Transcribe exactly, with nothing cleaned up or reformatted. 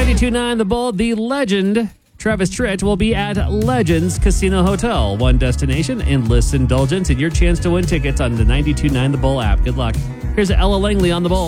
ninety-two point nine The Bull, the legend Travis Tritt will be at Legends Casino Hotel. One destination, endless indulgence, and your chance to win tickets on the ninety-two point nine The Bull app. Good luck. Here's Ella Langley on The Bull.